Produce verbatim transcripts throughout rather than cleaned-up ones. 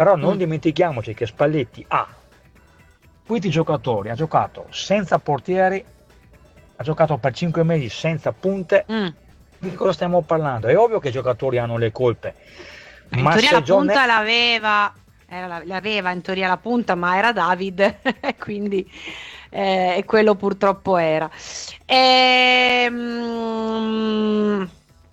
Però non Mm. dimentichiamoci che Spalletti ha questi giocatori, ha giocato senza portieri, ha giocato per cinque mesi senza punte. Mm. Di che cosa stiamo parlando? È ovvio che i giocatori hanno le colpe, In ma teoria se la John punta l'aveva, era la- l'aveva in teoria la punta, ma era David, quindi eh, e quello purtroppo era. Ehm,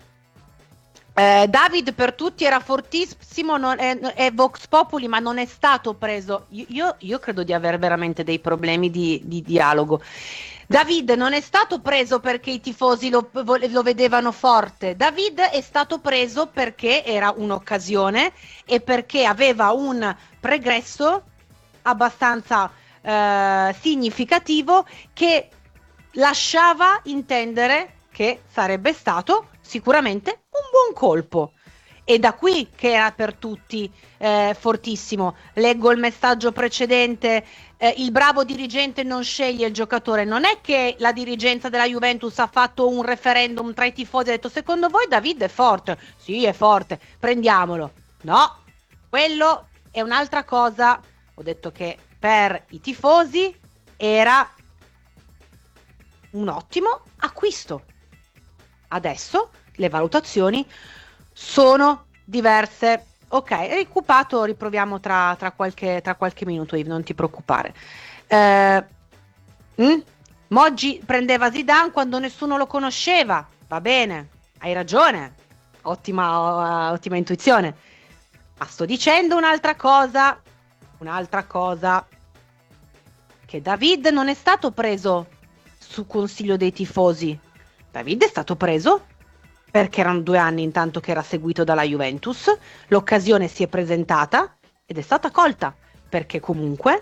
eh, David per tutti era fortissimo, non- è, è Vox Populi, ma non è stato preso. Io, io- io credo di avere veramente dei problemi di, di dialogo. David non è stato preso perché i tifosi lo, lo vedevano forte. David è stato preso perché era un'occasione e perché aveva un pregresso abbastanza eh, significativo che lasciava intendere che sarebbe stato sicuramente un buon colpo. E da qui che era per tutti eh, fortissimo. Leggo il messaggio precedente. Eh, il bravo dirigente non sceglie il giocatore. Non è che la dirigenza della Juventus ha fatto un referendum tra i tifosi e ha detto: secondo voi David è forte? Sì, è forte, prendiamolo. No, quello è un'altra cosa. Ho detto che per i tifosi era un ottimo acquisto. Adesso le valutazioni sono diverse. Ok, ricupato, riproviamo tra, tra qualche, tra qualche minuto, Yves, non ti preoccupare. Eh, mm? Moggi prendeva Zidane quando nessuno lo conosceva. Va bene, hai ragione. Ottima, uh, ottima intuizione. Ma sto dicendo un'altra cosa. Un'altra cosa. Che David non è stato preso su consiglio dei tifosi. David è stato preso perché erano due anni intanto che era seguito dalla Juventus, l'occasione si è presentata ed è stata colta, perché comunque,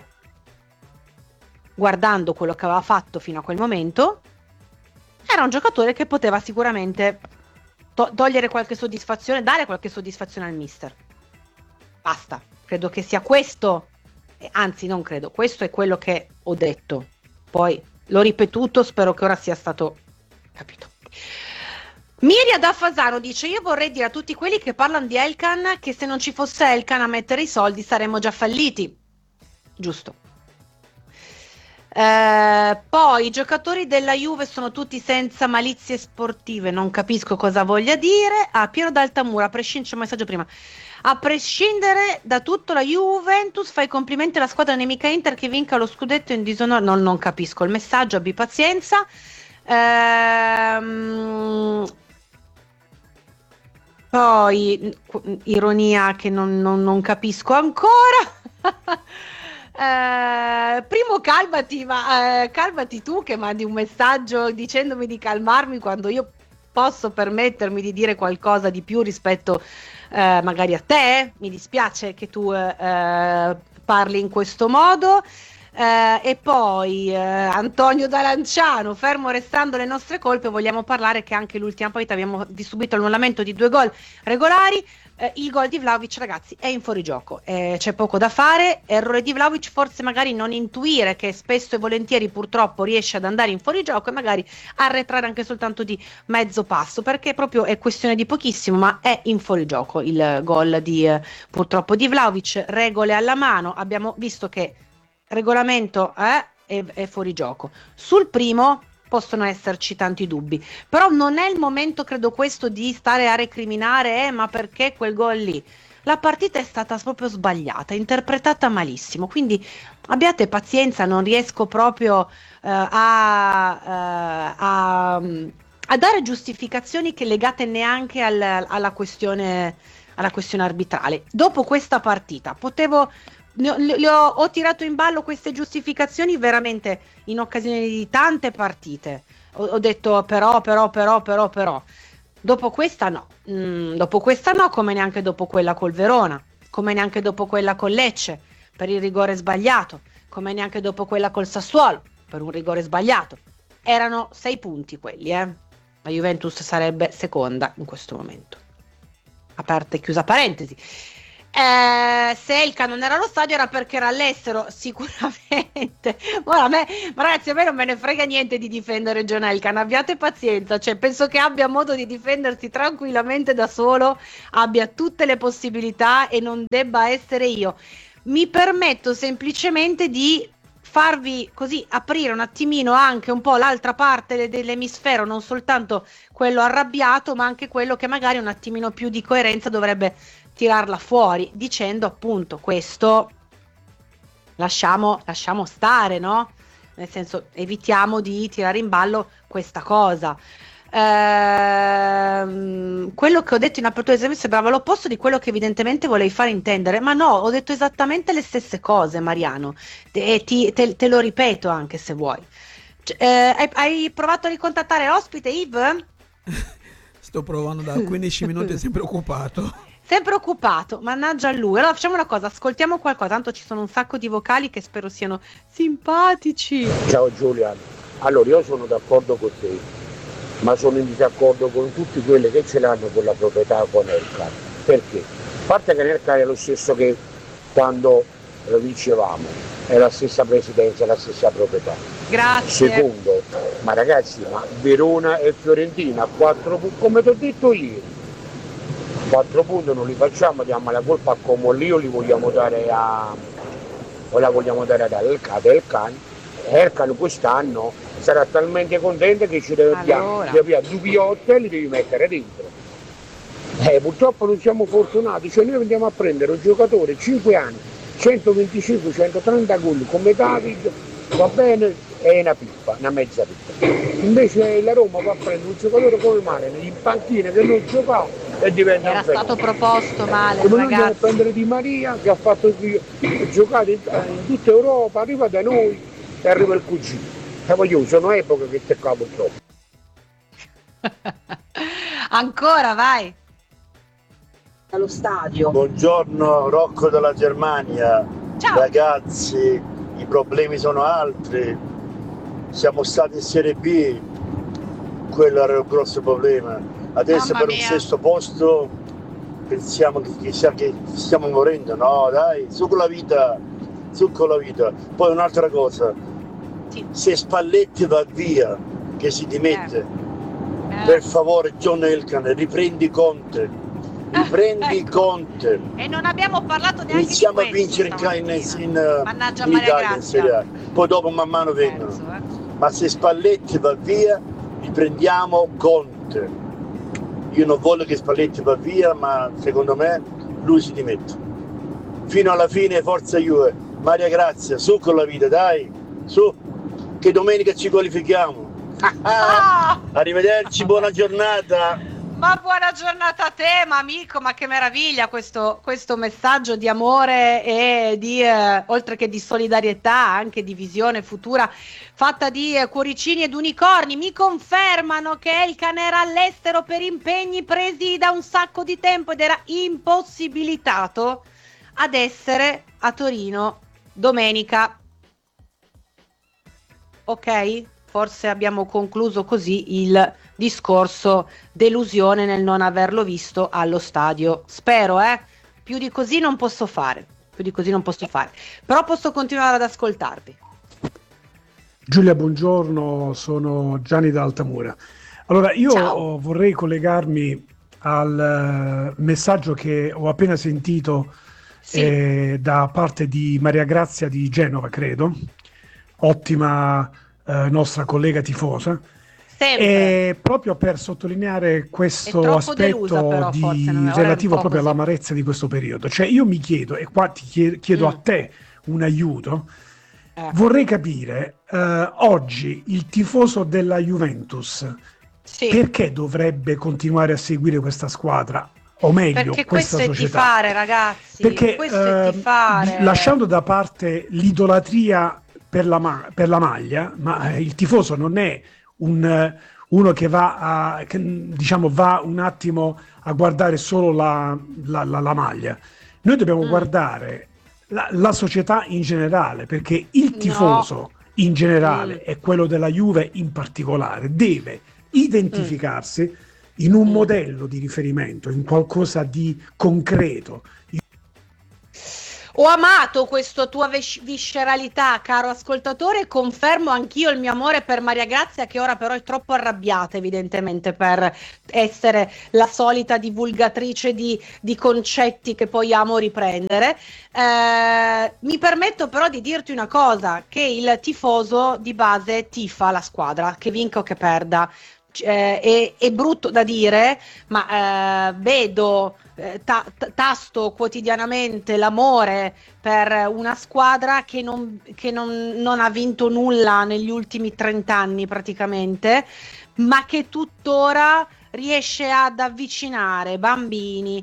guardando quello che aveva fatto fino a quel momento, era un giocatore che poteva sicuramente to- togliere qualche soddisfazione, dare qualche soddisfazione al mister. Basta, credo che sia questo, eh, anzi non credo, questo è quello che ho detto. Poi l'ho ripetuto, spero che ora sia stato capito. Miria da Fasano dice: io vorrei dire a tutti quelli che parlano di Elkan che se non ci fosse Elkan a mettere i soldi saremmo già falliti. Giusto. Eh, poi i giocatori della Juve sono tutti senza malizie sportive, non capisco cosa voglia dire. Ah, Piero d'Altamura, a prescindere, c'è un messaggio prima. A prescindere da tutto, la Juventus fa i complimenti alla squadra nemica Inter che vinca lo scudetto in disonore. Non, non capisco il messaggio, abbi pazienza. Ehm, Poi, ironia che non, non- non capisco ancora. Eh, primo, calmati, ma eh, calmati tu che mandi un messaggio dicendomi di calmarmi quando io posso permettermi di dire qualcosa di più rispetto eh, magari a te. Mi dispiace che tu eh, eh, parli in questo modo. Eh, e poi eh, Antonio D'Alanciano, fermo restando le nostre colpe, vogliamo parlare che anche l'ultima partita abbiamo subito l'annullamento di due gol regolari. Eh, il gol di Vlahovic, ragazzi, è in fuorigioco, eh, c'è poco da fare. Errore di Vlahovic, forse magari non intuire che spesso e volentieri purtroppo riesce ad andare in fuorigioco e magari arretrare anche soltanto di mezzo passo, perché proprio è questione di pochissimo, ma è in fuorigioco il gol di eh, purtroppo di Vlahovic. Regole alla mano, abbiamo visto che regolamento eh, è, è fuori gioco. Sul primo possono esserci tanti dubbi, però non è il momento, credo questo, di stare a recriminare, eh, ma perché quel gol lì? La partita è stata proprio sbagliata, interpretata malissimo, quindi abbiate pazienza, non riesco proprio eh, a, eh, a, a dare giustificazioni che legate neanche al, alla questione, alla questione arbitrale. Dopo questa partita potevo ne ho, le ho, ho tirato in ballo queste giustificazioni veramente in occasione di tante partite. Ho, ho detto però, però, però, però, però. Dopo questa no. Mm, dopo questa no, come neanche dopo quella col Verona, come neanche dopo quella con Lecce per il rigore sbagliato, come neanche dopo quella col Sassuolo per un rigore sbagliato. Erano sei punti quelli, eh. La Juventus sarebbe seconda in questo momento. Aperta e chiusa parentesi. Eh, se Elka non era allo stadio era perché era all'estero, sicuramente. Ora, a me, ma ragazzi, a me non me ne frega niente di difendere John Elkan, abbiate pazienza, cioè, penso che abbia modo di difendersi tranquillamente da solo, abbia tutte le possibilità e non debba essere io. Mi permetto semplicemente di farvi così aprire un attimino anche un po' l'altra parte dell'emisfero, non soltanto quello arrabbiato, ma anche quello che magari un attimino più di coerenza dovrebbe tirarla fuori, dicendo appunto questo lasciamo, lasciamo stare, no? Nel senso, evitiamo di tirare in ballo questa cosa. Ehm, quello che ho detto in apertura di esame sembrava l'opposto di quello che evidentemente volevi fare intendere, ma no, ho detto esattamente le stesse cose, Mariano, e ti, te, te lo ripeto anche se vuoi. C- eh, hai, hai provato a ricontattare ospite, Yves? Sto provando da quindici minuti, è sempre occupato. Sempre occupato, mannaggia a lui. Allora facciamo una cosa, ascoltiamo qualcosa, tanto ci sono un sacco di vocali che spero siano simpatici. Ciao Giulia, allora io sono d'accordo con te, ma sono in disaccordo con tutti quelli che ce l'hanno con la proprietà con Elkan. Perché? A parte che Elkan è lo stesso che quando lo dicevamo, è la stessa presidenza, la stessa proprietà. Grazie. Secondo, ma ragazzi, ma Verona e Fiorentina, quattro punti, come ti ho detto ieri, quattro punti non li facciamo, diamo la colpa a Comolli, o li vogliamo dare a o la vogliamo dare ad Elkan. Elkan, Elkan quest'anno sarà talmente contento che ci deve allora. avere due piotte e li devi mettere dentro. Eh, purtroppo non siamo fortunati, cioè noi andiamo a prendere un giocatore cinque anni, centoventicinque centotrenta gol come David, va bene, è una pippa, una mezza pippa. Invece la Roma va a prendere un giocatore come Mane in panchina che non giocava e diventa era un fenomeno. stato proposto male, come ragazzi. Noi andiamo a prendere Di Maria che ha fatto giocare in, in tutta Europa, arriva da noi e arriva il cugino. E voglio, sono epoche che te capo troppo. Ancora, vai. Allo stadio. Buongiorno Rocco dalla Germania. Ciao. Ragazzi, i problemi sono altri. Siamo stati in Serie B, quello era il grosso problema. Adesso Mamma per mia. un sesto posto pensiamo che chissà che stiamo morendo. No, dai, su con la vita, su con la vita. Poi un'altra cosa, Sì. se Spalletti va via, che si dimette, Eh. per favore John Elkan, riprendi Conte. Riprendi Ecco. Conte. E non abbiamo parlato neanche Iniziamo di a questo vincere in, in, stamattina. in, Mannaggia in Maria Italia, in Grazia. Serie A. Poi dopo man mano vengono. Terzo, eh. Ma se Spalletti va via, riprendiamo Conte. Io non voglio che Spalletti va via, ma secondo me lui si dimette. Fino alla fine, forza Juve. Maria Grazia, su con la vita, dai, su, che domenica ci qualifichiamo. Ah! Arrivederci, buona giornata. Ma buona giornata a te, ma amico, ma che meraviglia questo, questo messaggio di amore e di, eh, oltre che di solidarietà, anche di visione futura, fatta di eh, cuoricini ed unicorni. Mi confermano che Elkan era all'estero per impegni presi da un sacco di tempo ed era impossibilitato ad essere a Torino domenica. Ok? Forse abbiamo concluso così il discorso delusione nel non averlo visto allo stadio. Spero, eh? Più di così non posso fare. Più di così non posso fare. Però posso continuare ad ascoltarvi. Giulia, buongiorno, sono Gianni da Altamura. Allora, io Ciao. vorrei collegarmi al uh, messaggio che ho appena sentito Sì. eh, da parte di Maria Grazia di Genova, credo. Ottima eh, nostra collega tifosa. Sempre. E proprio per sottolineare questo È troppo aspetto delusa, però, di, forse, non è- ora è un relativo po' proprio così. all'amarezza di questo periodo, cioè io mi chiedo, e qua ti chie- chiedo Mm. a te un aiuto, Eh. vorrei capire eh, oggi il tifoso della Juventus Sì. perché dovrebbe continuare a seguire questa squadra, o meglio Perché questa questo è società? tifare, ragazzi. Perché questo è eh, tifare. lasciando da parte l'idolatria per la, ma- per la maglia, ma eh, il tifoso non è un, eh, uno che va a, che, diciamo, va un attimo a guardare solo la, la- la- la maglia. Noi dobbiamo Mm. guardare la, la società in generale, perché il No. tifoso in generale Mm. e quello della Juve in particolare deve identificarsi in un Mm. modello di riferimento, in qualcosa di concreto. Ho amato questa tua vis- visceralità, caro ascoltatore, confermo anch'io il mio amore per Maria Grazia, che ora però è troppo arrabbiata evidentemente per essere la solita divulgatrice di, di concetti che poi amo riprendere. Eh, mi permetto però di dirti una cosa, che il tifoso di base tifa la squadra, che vinca o che perda. Eh, è, è brutto da dire, ma eh, vedo, eh, ta- ta- tasto quotidianamente l'amore per una squadra che, non, che non, non ha vinto nulla negli ultimi trent'anni praticamente, ma che tuttora riesce ad avvicinare bambini,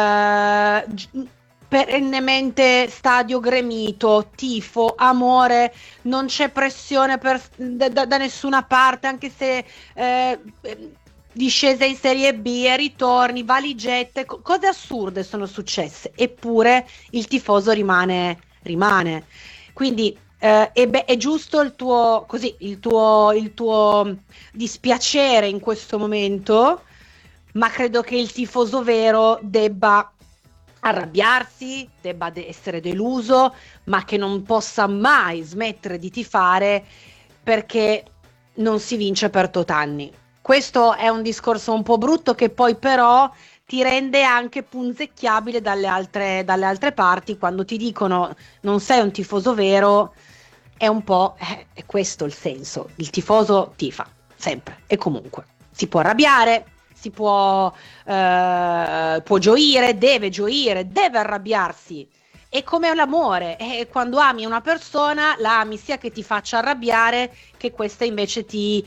eh, gi- perennemente stadio gremito, tifo, amore, non c'è pressione per, da, da- da nessuna parte, anche se eh, discesa in Serie B e ritorni, valigette, co- cose assurde sono successe, eppure il tifoso rimane, rimane. Quindi eh, è, be- è giusto il tuo, così, il tuo, il tuo dispiacere in questo momento, ma credo che il tifoso vero debba arrabbiarsi, debba de- essere deluso, ma che non possa mai smettere di tifare perché non si vince per tot anni. Questo è un discorso un po' brutto che poi però ti rende anche punzecchiabile dalle altre, dalle altre parti quando ti dicono non sei un tifoso vero, è un po' eh, è questo il senso. Il tifoso tifa sempre e comunque. Si può arrabbiare, si può, eh, può gioire, deve gioire, deve arrabbiarsi. È come l'amore, e quando ami una persona la ami sia che ti faccia arrabbiare che questa invece ti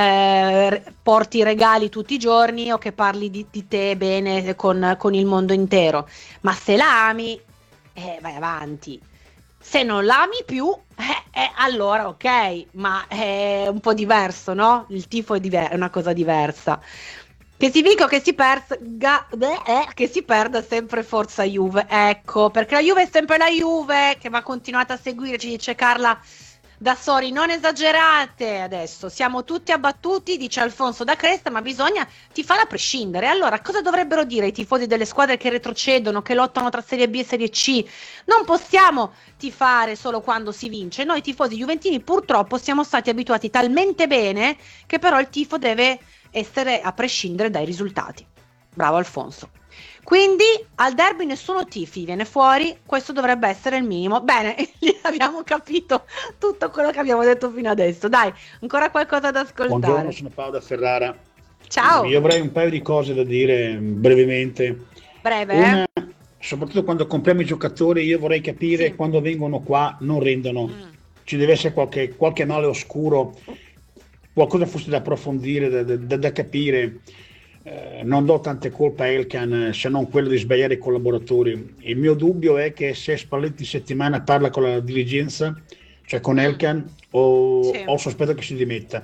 eh, porti regali tutti i giorni o che parli di, di te bene con, con il mondo intero. Ma se la ami, eh, vai avanti. Se non la ami più, eh, eh, allora ok, ma è un po' diverso, no? Il tifo è, diver- è una cosa diversa. Che si vinca o che si perda, eh, che si perda sempre forza Juve, ecco, perché la Juve è sempre la Juve, che va continuata a seguire, ci dice Carla da Sori, non esagerate adesso, siamo tutti abbattuti, dice Alfonso da Cresta, ma bisogna tifare a prescindere. Allora, cosa dovrebbero dire i tifosi delle squadre che retrocedono, che lottano tra Serie B e Serie C? Non possiamo tifare solo quando si vince, noi tifosi juventini purtroppo siamo stati abituati talmente bene che però il tifo deve essere a prescindere dai risultati. Bravo Alfonso. Quindi al derby nessuno tifi, viene fuori, questo dovrebbe essere il minimo. Bene, abbiamo capito tutto quello che abbiamo detto fino adesso. Dai, ancora qualcosa da ascoltare. Buongiorno, sono Paolo da Ferrara. Ciao. Io avrei un paio di cose da dire brevemente. Breve, Una, eh? soprattutto quando compriamo i giocatori, io vorrei capire Sì. quando vengono qua non rendono. Mm. Ci deve essere qualche, qualche male oscuro, qualcosa forse da approfondire, da, da, da capire. Eh, non do tante colpe a Elkan se non quello di sbagliare i collaboratori. Il mio dubbio è che se Spalletti in settimana parla con la dirigenza, cioè con Elkan, o Sì. ho sospetto che si dimetta.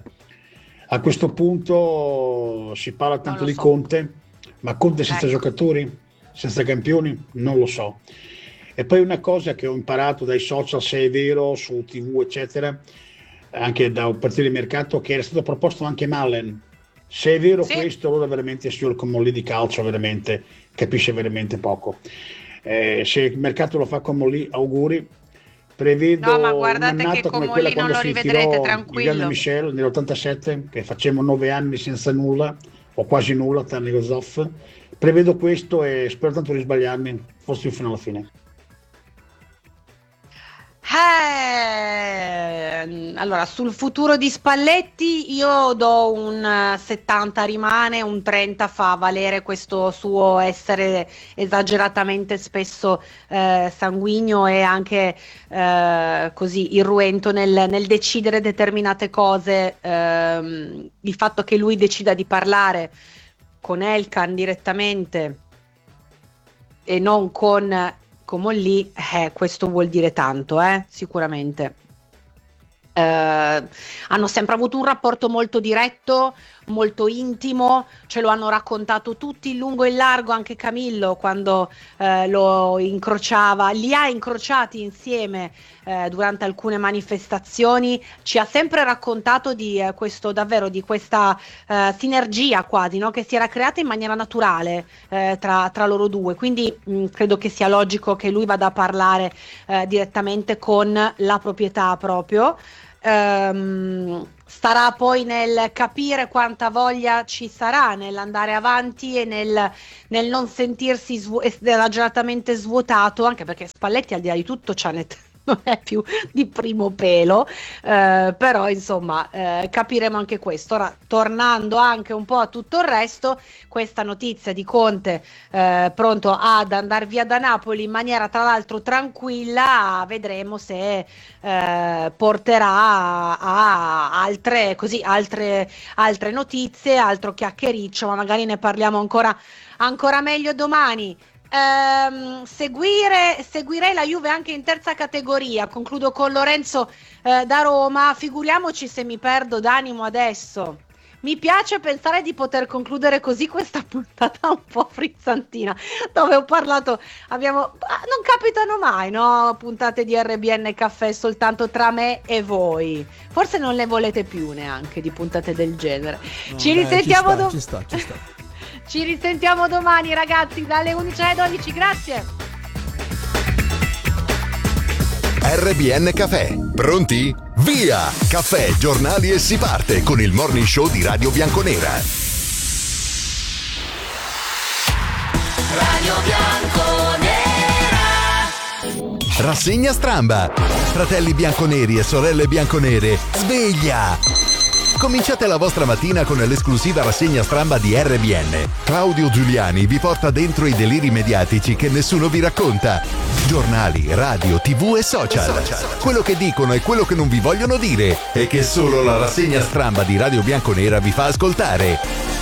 A questo punto si parla tanto lo di so. Conte, ma Conte senza Ecco. giocatori, senza campioni, non lo so. E poi una cosa che ho imparato dai social, se è vero, su tivù eccetera, anche da un partito di mercato, che era stato proposto anche Malen. Se è vero Sì. questo, allora veramente il signor Comolli di calcio veramente capisce veramente poco. Eh, se il mercato lo fa Comolli, auguri. Prevedo No, ma guardate che un'annata come Comolli quella non quando lo si rivedrete, ritirò il tranquillo. grande Michel nell'ottantasette, che facemmo nove anni senza nulla, o quasi nulla, tranne lo Zoff. Prevedo questo e spero tanto di sbagliarmi, forse fino alla fine. Eh, allora, sul futuro di Spalletti io do un eh, settanta rimane, un trenta fa valere questo suo essere esageratamente spesso eh, sanguigno e anche eh, così irruento nel, nel decidere determinate cose. Ehm, il fatto che lui decida di parlare con Elkan direttamente e non con Comolli, eh, questo vuol dire tanto, eh, sicuramente. Eh, hanno sempre avuto un rapporto molto diretto, molto intimo, ce lo hanno raccontato tutti in lungo e in largo, anche Camillo quando eh, lo incrociava, li ha incrociati insieme eh, durante alcune manifestazioni, ci ha sempre raccontato di eh, questo, davvero di questa eh, sinergia quasi, no? Che si era creata in maniera naturale eh, tra, tra loro due, quindi mh, credo che sia logico che lui vada a parlare eh, direttamente con la proprietà proprio. Um, starà poi nel capire quanta voglia ci sarà nell'andare avanti e nel, nel non sentirsi svu- esageratamente svuotato, anche perché Spalletti al di là di tutto c'ha net- non è più di primo pelo, eh, però insomma eh, capiremo anche questo. Ora, tornando anche un po' a tutto il resto, questa notizia di Conte eh, pronto ad andare via da Napoli in maniera tra l'altro tranquilla, vedremo se eh, porterà a, a altre, così, altre, altre notizie, altro chiacchiericcio, ma magari ne parliamo ancora, ancora meglio domani. Ehm, seguire, seguirei la Juve anche in terza categoria. Concludo con Lorenzo eh, da Roma. Figuriamoci se mi perdo d'animo adesso. Mi piace pensare di poter concludere così questa puntata un po' frizzantina, dove ho parlato, abbiamo, non capitano mai, no? Puntate di R B N Caffè soltanto tra me e voi. Forse non le volete più neanche di puntate del genere. No, ci dai, risentiamo dopo. Ci sta, ci sta. Ci risentiamo domani ragazzi dalle undici alle dodici, grazie. R B N Caffè, pronti? Via! Caffè, giornali e si parte con il morning show di Radio Bianconera. Radio Bianconera. Rassegna stramba. Fratelli bianconeri e sorelle bianconere, sveglia! Cominciate la vostra mattina con l'esclusiva rassegna stramba di R B N. Claudio Giuliani vi porta dentro i deliri mediatici che nessuno vi racconta. Giornali, radio, tv e social. Quello che dicono e quello che non vi vogliono dire e che solo la rassegna stramba di Radio Bianconera vi fa ascoltare.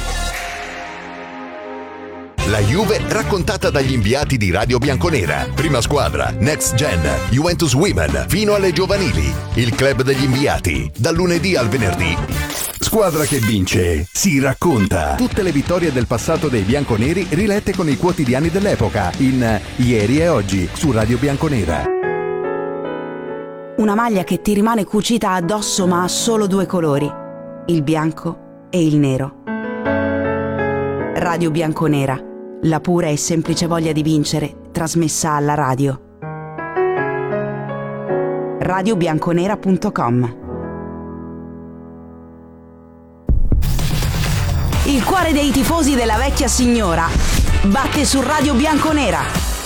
La Juve raccontata dagli inviati di Radio Bianconera. Prima squadra, Next Gen, Juventus Women, fino alle giovanili. Il club degli inviati, dal lunedì al venerdì. Squadra che vince, si racconta. Tutte le vittorie del passato dei bianconeri rilette con i quotidiani dell'epoca in Ieri e Oggi su Radio Bianconera. Una maglia che ti rimane cucita addosso ma ha solo due colori, il bianco e il nero. Radio Bianconera. La pura e semplice voglia di vincere, trasmessa alla radio. radio bianconera punto com. Il cuore dei tifosi della vecchia signora batte su Radio Bianconera.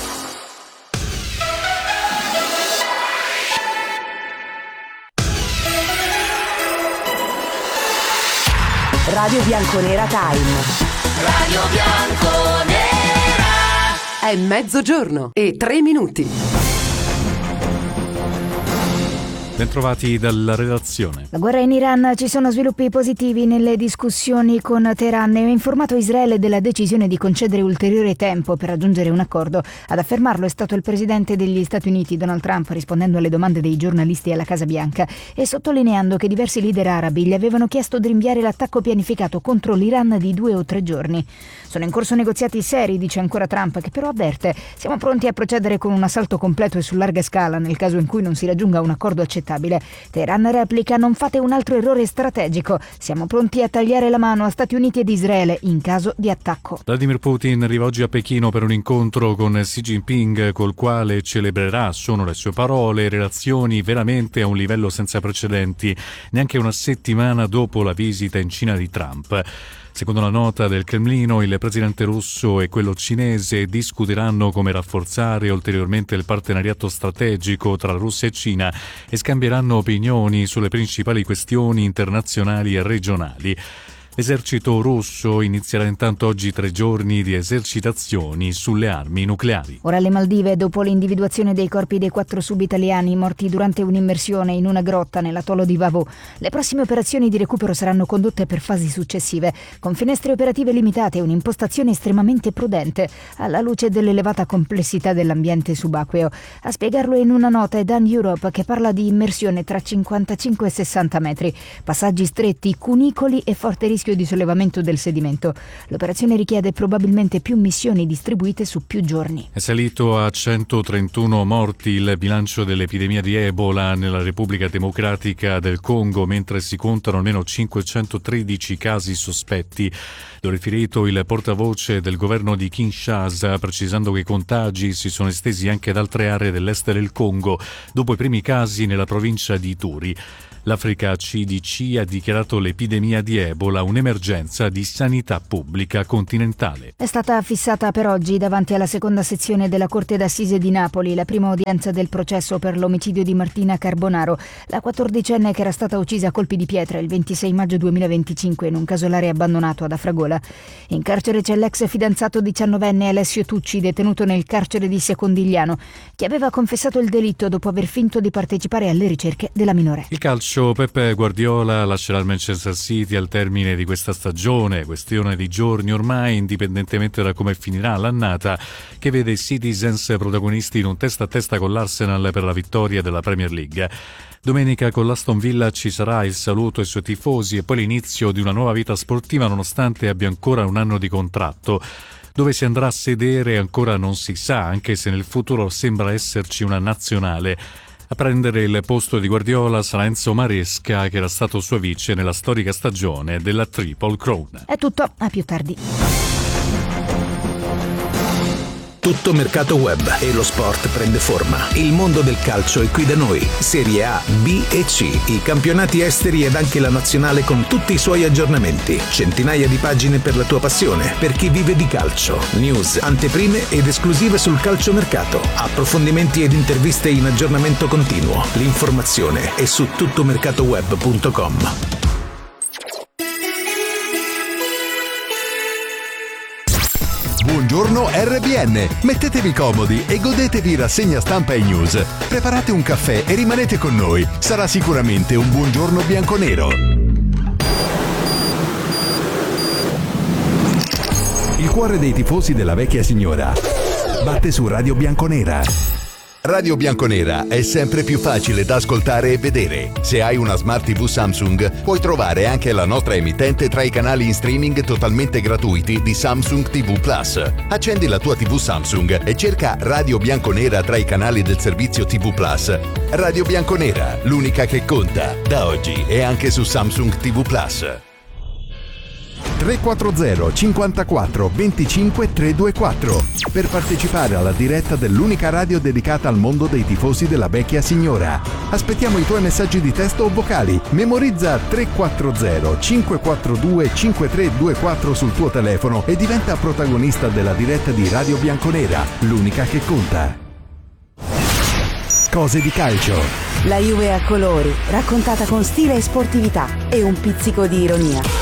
Radio Bianconera Time. Radio Bianconera. È mezzogiorno e tre minuti. Bentrovati dalla redazione. La guerra in Iran, ci sono sviluppi positivi nelle discussioni con Teheran. Ne ha informato Israele della decisione di concedere ulteriore tempo per raggiungere un accordo. Ad affermarlo è stato il presidente degli Stati Uniti, Donald Trump, rispondendo alle domande dei giornalisti alla Casa Bianca e sottolineando che diversi leader arabi gli avevano chiesto di rinviare l'attacco pianificato contro l'Iran di due o tre giorni. Sono in corso negoziati seri, dice ancora Trump, che però avverte: siamo pronti a procedere con un assalto completo e su larga scala nel caso in cui non si raggiunga un accordo accettabile. Teheran replica: non fate un altro errore strategico, siamo pronti a tagliare la mano a Stati Uniti ed Israele in caso di attacco. Vladimir Putin arriva oggi a Pechino per un incontro con Xi Jinping, col quale celebrerà, sono le sue parole, relazioni veramente a un livello senza precedenti, neanche una settimana dopo la visita in Cina di Trump. Secondo la nota del Cremlino, il presidente russo e quello cinese discuteranno come rafforzare ulteriormente il partenariato strategico tra Russia e Cina e scambieranno opinioni sulle principali questioni internazionali e regionali. L'esercito russo inizierà intanto oggi tre giorni di esercitazioni sulle armi nucleari. Ora le Maldive, dopo l'individuazione dei corpi dei quattro sub-italiani morti durante un'immersione in una grotta nell'atollo di Vavù. Le prossime operazioni di recupero saranno condotte per fasi successive, con finestre operative limitate e un'impostazione estremamente prudente, alla luce dell'elevata complessità dell'ambiente subacqueo. A spiegarlo in una nota è Dan Europe, che parla di immersione tra cinquantacinque e sessanta metri, passaggi stretti, cunicoli e forte rischio rischio di sollevamento del sedimento. L'operazione richiede probabilmente più missioni distribuite su più giorni. È salito a centotrentuno morti il bilancio dell'epidemia di Ebola nella Repubblica Democratica del Congo, mentre si contano almeno cinquecentotredici casi sospetti. Lo ha riferito il portavoce del governo di Kinshasa, precisando che i contagi si sono estesi anche ad altre aree dell'est del Congo, dopo i primi casi nella provincia di Ituri. L'Africa C D C ha dichiarato l'epidemia di Ebola un'emergenza di sanità pubblica continentale. È stata fissata per oggi davanti alla seconda sezione della Corte d'Assise di Napoli la prima udienza del processo per l'omicidio di Martina Carbonaro, la quattordicenne che era stata uccisa a colpi di pietra il ventisei maggio duemilaventicinque in un casolare abbandonato ad Afragola. In carcere c'è l'ex fidanzato diciannovenne Alessio Tucci, detenuto nel carcere di Secondigliano, che aveva confessato il delitto dopo aver finto di partecipare alle ricerche della minore. Il calcio. Peppe Guardiola lascerà il Manchester City al termine di questa stagione, questione di giorni ormai, indipendentemente da come finirà l'annata, che vede i Citizens protagonisti in un testa a testa con l'Arsenal per la vittoria della Premier League. Domenica con l'Aston Villa ci sarà il saluto ai suoi tifosi e poi l'inizio di una nuova vita sportiva, nonostante abbia ancora un anno di contratto. Dove si andrà a sedere ancora non si sa, anche se nel futuro sembra esserci una nazionale. A prendere il posto di Guardiola sarà Enzo Maresca, che era stato suo vice nella storica stagione della Triple Crown. È tutto, a più tardi. Tutto mercato web e lo sport prende forma. Il mondo del calcio è qui da noi. Serie A, B e C, i campionati esteri ed anche la nazionale con tutti i suoi aggiornamenti. Centinaia di pagine per la tua passione, per chi vive di calcio. News, anteprime ed esclusive sul calciomercato. Approfondimenti ed interviste in aggiornamento continuo. L'informazione è su tuttomercatoweb punto com. Buongiorno R B N, mettetevi comodi e godetevi rassegna stampa e news. Preparate un caffè e rimanete con noi, sarà sicuramente un buongiorno bianconero. Il cuore dei tifosi della vecchia signora batte su Radio Bianconera. Radio Bianconera è sempre più facile da ascoltare e vedere. Se hai una Smart tivù Samsung, puoi trovare anche la nostra emittente tra i canali in streaming totalmente gratuiti di Samsung T V Plus. Accendi la tua tivù Samsung e cerca Radio Bianconera tra i canali del servizio T V Plus. Radio Bianconera, l'unica che conta, da oggi e anche su Samsung T V Plus. tre quattro zero cinquantaquattro venticinque trecentoventiquattro per partecipare alla diretta dell'unica radio dedicata al mondo dei tifosi della vecchia signora. Aspettiamo i tuoi messaggi di testo o vocali. Memorizza tre quattro zero cinque quattro due cinque tre due quattro sul tuo telefono e diventa protagonista della diretta di Radio Bianconera, l'unica che conta. Cose di calcio. La Juve a colori, raccontata con stile e sportività e un pizzico di ironia.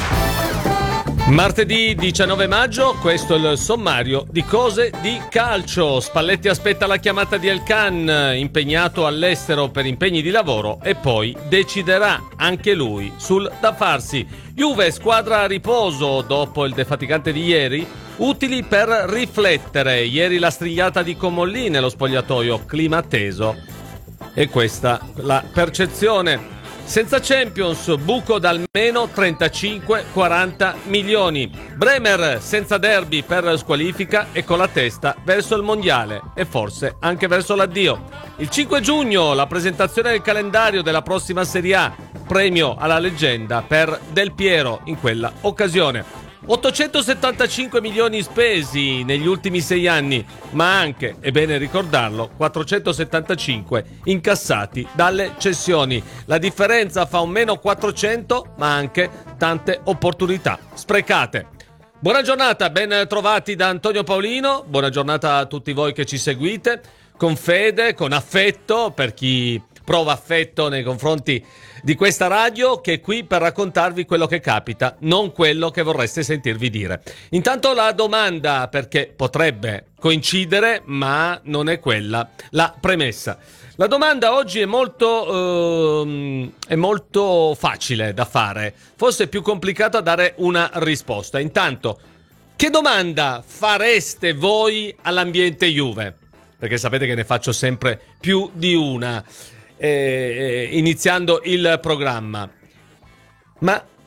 Martedì diciannove maggio, questo è il sommario di cose di calcio. Spalletti aspetta la chiamata di Elkan, impegnato all'estero per impegni di lavoro, e poi deciderà anche lui sul da farsi. Juve, squadra a riposo dopo il defaticante di ieri, utili per riflettere. Ieri la strigliata di Comolli nello spogliatoio, clima teso. E questa la percezione. Senza Champions, buco da almeno trentacinque quaranta milioni. Bremer senza derby per squalifica e con la testa verso il mondiale e forse anche verso l'addio. Il cinque giugno la presentazione del calendario della prossima Serie A, premio alla leggenda per Del Piero in quella occasione. ottocentosettantacinque milioni spesi negli ultimi sei anni, ma anche, è bene ricordarlo, quattrocentosettantacinque incassati dalle cessioni. La differenza fa un meno quattrocento, ma anche tante opportunità sprecate. Buona giornata, ben trovati da Antonio Paolino, buona giornata a tutti voi che ci seguite, con fede, con affetto, per chi prova affetto nei confronti di questa radio, che è qui per raccontarvi quello che capita, non quello che vorreste sentirvi dire. Intanto la domanda, perché potrebbe coincidere, ma non è quella la premessa. La domanda oggi è molto ehm, è molto facile da fare, forse è più complicato a dare una risposta. Intanto, che domanda fareste voi all'ambiente Juve? Perché sapete che ne faccio sempre più di una eh, iniziando il programma. Ma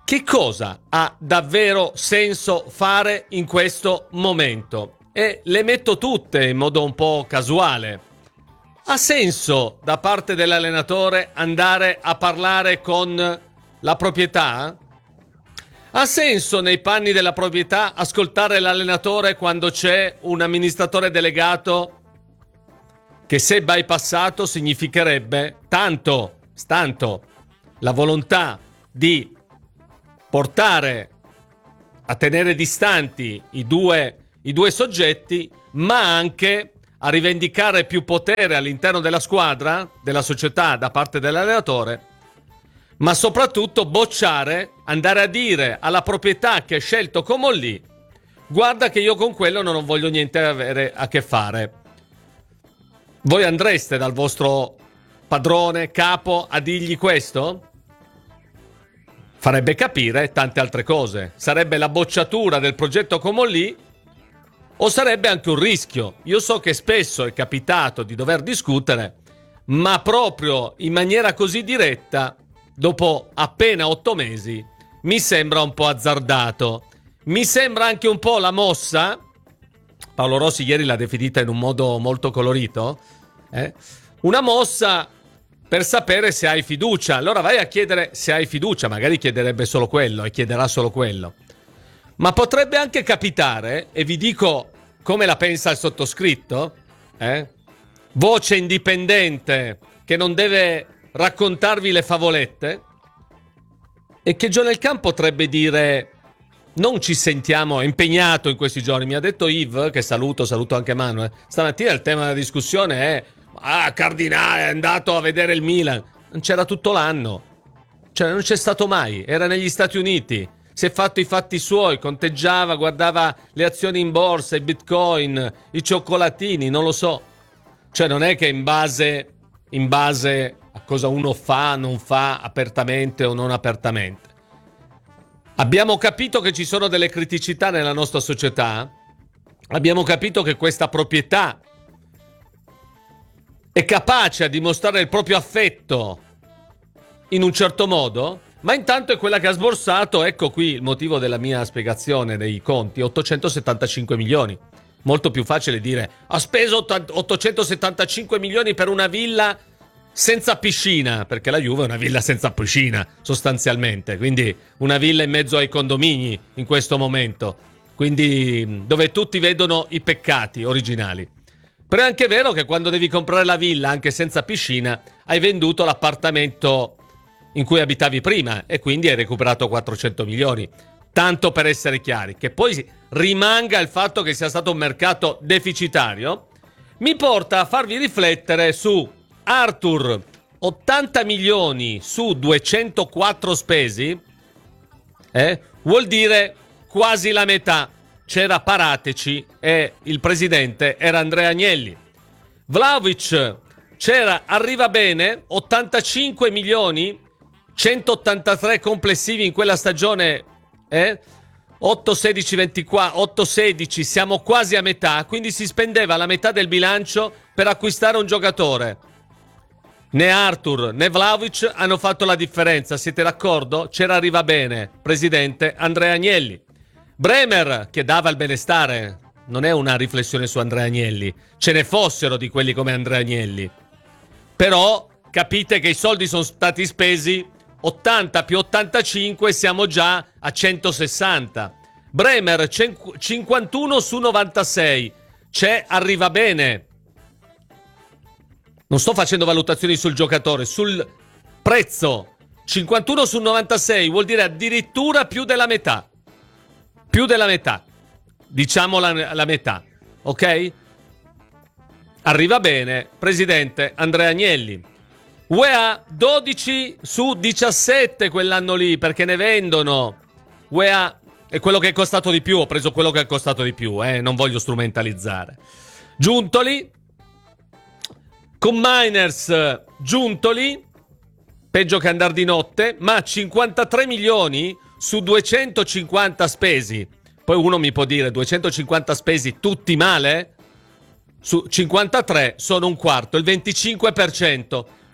che cosa ha davvero senso fare in questo momento? E le metto tutte in modo un po' casuale. Ha senso da parte dell'allenatore andare a parlare con la proprietà? Ha senso nei panni della proprietà ascoltare l'allenatore quando c'è un amministratore delegato che, se bypassato, significherebbe tanto, tanto la volontà di portare a tenere distanti i due, i due soggetti, ma anche a rivendicare più potere all'interno della squadra, della società, da parte dell'allenatore, ma soprattutto bocciare, andare a dire alla proprietà che ha scelto Comolli: guarda che io con quello non voglio niente avere a che fare. Voi andreste dal vostro padrone, capo, a dirgli questo? Farebbe capire tante altre cose. Sarebbe la bocciatura del progetto Comolli, o sarebbe anche un rischio. Io so che spesso è capitato di dover discutere, ma proprio in maniera così diretta, dopo appena otto mesi, mi sembra un po' azzardato. Mi sembra anche un po' la mossa, Paolo Rossi ieri l'ha definita in un modo molto colorito, eh? una mossa per sapere se hai fiducia. Allora vai a chiedere se hai fiducia, magari chiederebbe solo quello e chiederà solo quello. Ma potrebbe anche capitare, e vi dico come la pensa il sottoscritto, eh? voce indipendente che non deve raccontarvi le favolette, e che John Elkann potrebbe dire: non ci sentiamo, è impegnato in questi giorni. Mi ha detto Yves, che saluto, saluto anche Manuel, stamattina il tema della discussione è: ah, Cardinale è andato a vedere il Milan. Non c'era tutto l'anno, cioè non c'è stato mai, era negli Stati Uniti, si è fatto i fatti suoi, conteggiava, guardava le azioni in borsa, i bitcoin, i cioccolatini, non lo so. Cioè non è che in base, in base a cosa uno fa, non fa, apertamente o non apertamente. Abbiamo capito che ci sono delle criticità nella nostra società, abbiamo capito che questa proprietà è capace a dimostrare il proprio affetto in un certo modo, ma intanto è quella che ha sborsato, ecco qui il motivo della mia spiegazione dei conti, ottocentosettantacinque milioni. Molto più facile dire: ha speso ottocentosettantacinque milioni per una villa senza piscina, perché la Juve è una villa senza piscina sostanzialmente, quindi una villa in mezzo ai condomini in questo momento, quindi dove tutti vedono i peccati originali. Però è anche vero che quando devi comprare la villa anche senza piscina hai venduto l'appartamento in cui abitavi prima e quindi hai recuperato quattrocento milioni. Tanto per essere chiari, che poi rimanga il fatto che sia stato un mercato deficitario, mi porta a farvi riflettere su Arthur, ottanta milioni su duecentoquattro spesi, eh, vuol dire quasi la metà. C'era Parateci e il presidente era Andrea Agnelli. Vlahovic c'era Arriva Bene, ottantacinque milioni, centottantatré complessivi in quella stagione, eh? otto sedici ventiquattro, otto sedici, siamo quasi a metà, quindi si spendeva la metà del bilancio per acquistare un giocatore. Né Arthur né Vlahovic hanno fatto la differenza, siete d'accordo? C'era Arriva Bene, presidente Andrea Agnelli. Bremer, che dava il benestare, non è una riflessione su Andrea Agnelli, ce ne fossero di quelli come Andrea Agnelli. Però capite che i soldi sono stati spesi, ottanta più ottantacinque, siamo già a centosessanta. Bremer, cinquantuno su novantasei, c'è Arriva Bene. Non sto facendo valutazioni sul giocatore, sul prezzo. cinquantuno su novantasei vuol dire addirittura più della metà. Più della metà. Diciamo la, la metà, ok? Arriva Bene, presidente Andrea Agnelli. U E A dodici su diciassette quell'anno lì, perché ne vendono. U E A è quello che è costato di più, ho preso quello che è costato di più, eh, non voglio strumentalizzare. Giuntoli, con Miners, Giuntoli, peggio che andar di notte, ma cinquantatré milioni su duecentocinquanta spesi. Poi uno mi può dire duecentocinquanta spesi tutti male? Su cinquantatré sono un quarto, il venticinque per cento.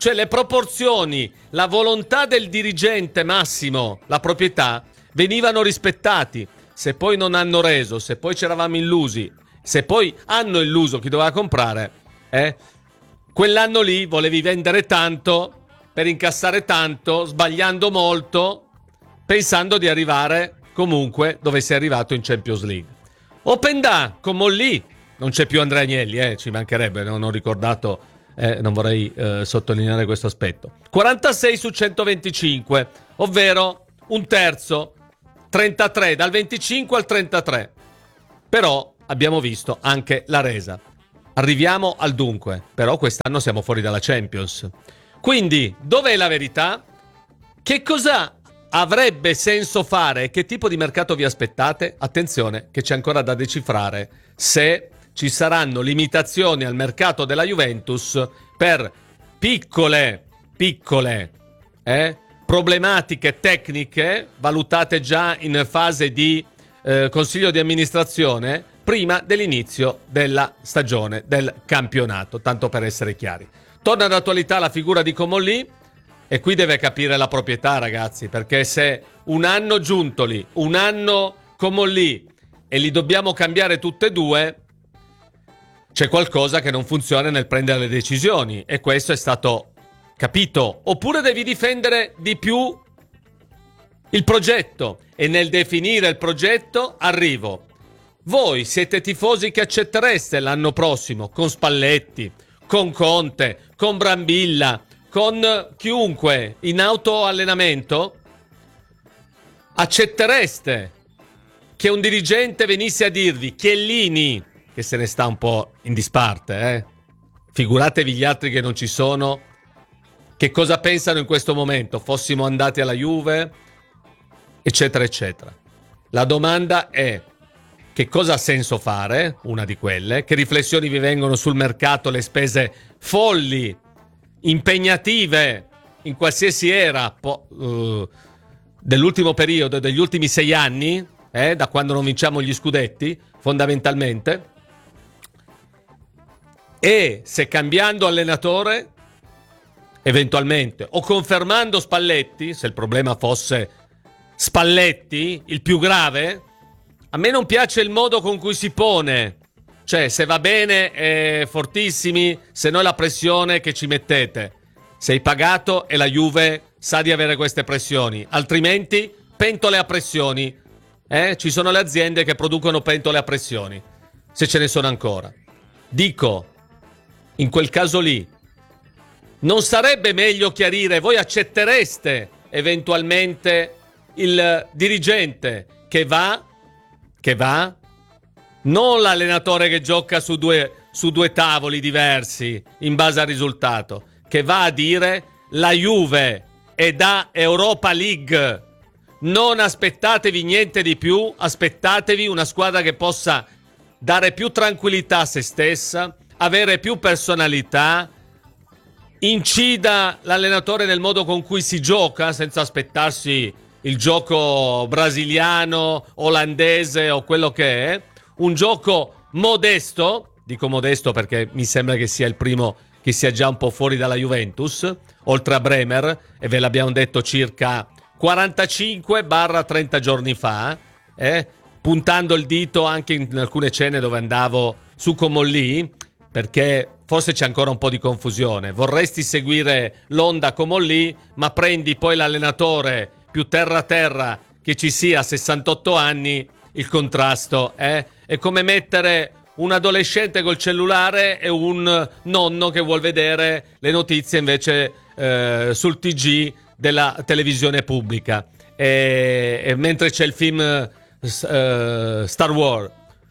Cioè le proporzioni, la volontà del dirigente massimo, la proprietà, venivano rispettati. Se poi non hanno reso, se poi ci eravamo illusi, se poi hanno illuso chi doveva comprare, eh, quell'anno lì volevi vendere tanto per incassare tanto, sbagliando molto, pensando di arrivare comunque dove sei arrivato in Champions League. Openda con Mollì, non c'è più Andrea Agnelli, eh, ci mancherebbe, non ho ricordato, eh, non vorrei eh, sottolineare questo aspetto. quarantasei su centoventicinque, ovvero un terzo, trentatré, dal venticinque al trentatré. Però abbiamo visto anche la resa. Arriviamo al dunque, però quest'anno siamo fuori dalla Champions. Quindi, dov'è la verità? Che cosa avrebbe senso fare? Che tipo di mercato vi aspettate? Attenzione, che c'è ancora da decifrare se ci saranno limitazioni al mercato della Juventus per piccole, piccole, eh, problematiche tecniche valutate già in fase di eh, consiglio di amministrazione prima dell'inizio della stagione del campionato, tanto per essere chiari. Torna d'attualità la figura di Comolli e qui deve capire la proprietà, ragazzi, perché se un anno Giuntoli, un anno Comolli e li dobbiamo cambiare tutte e due, c'è qualcosa che non funziona nel prendere le decisioni e questo è stato capito. Oppure devi difendere di più il progetto e nel definire il progetto arrivo. Voi siete tifosi che accettereste l'anno prossimo con Spalletti, con Conte, con Brambilla, con chiunque in autoallenamento? Accettereste che un dirigente venisse a dirvi Chiellini, che se ne sta un po' in disparte, eh? Figuratevi gli altri che non ci sono, che cosa pensano in questo momento? Fossimo andati alla Juve, eccetera, eccetera. La domanda è: che cosa ha senso fare? Una di quelle. Che riflessioni vi vengono sul mercato, le spese folli, impegnative, in qualsiasi era po- uh, dell'ultimo periodo, degli ultimi sei anni, eh, da quando non vinciamo gli scudetti, fondamentalmente. E se cambiando allenatore, eventualmente, o confermando Spalletti, se il problema fosse Spalletti, il più grave, a me non piace il modo con cui si pone. Cioè, se va bene, eh, fortissimi, se no è la pressione che ci mettete. Sei pagato e la Juve sa di avere queste pressioni. Altrimenti, pentole a pressioni. Eh? Ci sono le aziende che producono pentole a pressioni, se ce ne sono ancora. Dico, in quel caso lì, non sarebbe meglio chiarire, voi accettereste eventualmente il dirigente che va, che va, non l'allenatore che gioca su due, su due tavoli diversi in base al risultato, che va a dire la Juve è da Europa League, non aspettatevi niente di più, aspettatevi una squadra che possa dare più tranquillità a se stessa, avere più personalità, incida l'allenatore nel modo con cui si gioca senza aspettarsi il gioco brasiliano, olandese o quello che è, un gioco modesto, dico modesto perché mi sembra che sia il primo che sia già un po' fuori dalla Juventus, oltre a Bremer, e ve l'abbiamo detto circa quarantacinque trenta giorni fa, eh, puntando il dito anche in alcune scene dove andavo su Comolli, perché forse c'è ancora un po' di confusione. Vorresti seguire l'onda Comolli, ma prendi poi l'allenatore più terra-terra che ci sia a sessantotto anni, il contrasto eh? È come mettere un adolescente col cellulare e un nonno che vuol vedere le notizie invece eh, sul T G della televisione pubblica, e, e mentre c'è il film uh, Star Wars,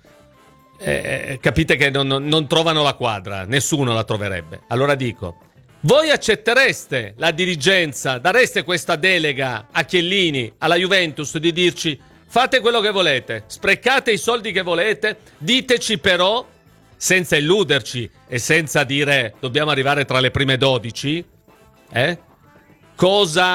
eh, capite che non, non trovano la quadra, nessuno la troverebbe. Allora dico, voi accettereste la dirigenza, dareste questa delega a Chiellini, alla Juventus, di dirci fate quello che volete, sprecate i soldi che volete, diteci però, senza illuderci e senza dire dobbiamo arrivare tra le prime dodici, eh? Cosa,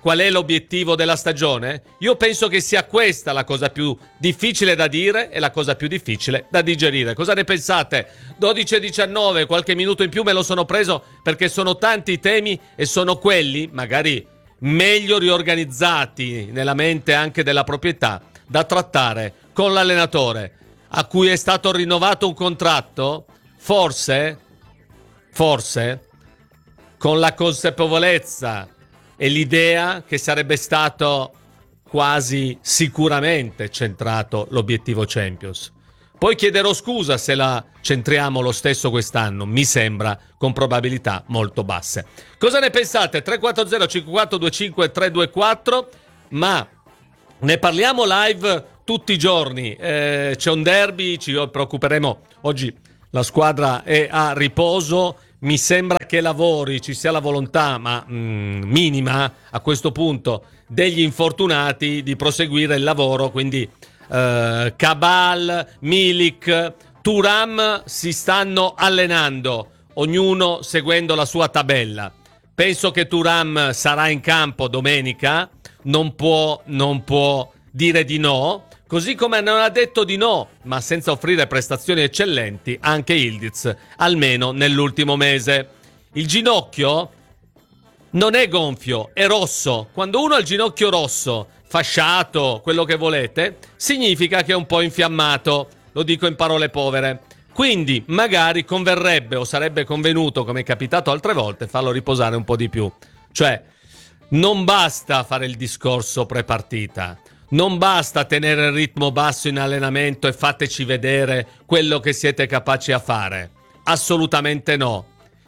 qual è l'obiettivo della stagione? Io penso che sia questa la cosa più difficile da dire e la cosa più difficile da digerire. Cosa ne pensate? dodici e diciannove, qualche minuto in più me lo sono preso perché sono tanti i temi e sono quelli, magari meglio riorganizzati nella mente anche della proprietà, da trattare con l'allenatore a cui è stato rinnovato un contratto, forse, forse, con la consapevolezza e l'idea che sarebbe stato quasi sicuramente centrato l'obiettivo Champions. Poi chiederò scusa se la centriamo lo stesso quest'anno, mi sembra con probabilità molto basse. Cosa ne pensate? tre quattro zero cinque quattro due cinque tre due quattro, ma ne parliamo live tutti i giorni, eh, c'è un derby, ci preoccuperemo, oggi la squadra è a riposo, mi sembra che lavori, ci sia la volontà, ma mh, minima a questo punto, degli infortunati di proseguire il lavoro, quindi uh, Cabal, Milik, Thuram si stanno allenando, ognuno seguendo la sua tabella. Penso che Thuram sarà in campo domenica, non può, non può dire di no, così come non ha detto di no, ma senza offrire prestazioni eccellenti, anche Yildiz, almeno nell'ultimo mese. Il ginocchio non è gonfio, è rosso. Quando uno ha il ginocchio rosso, fasciato, quello che volete, significa che è un po' infiammato, lo dico in parole povere. Quindi magari converrebbe o sarebbe convenuto, come è capitato altre volte, farlo riposare un po' di più. Cioè, non basta fare il discorso pre-partita. Non basta tenere il ritmo basso in allenamento e fateci vedere quello che siete capaci a fare. Assolutamente no.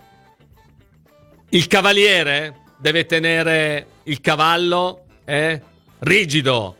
Il cavaliere deve tenere il cavallo eh, rigido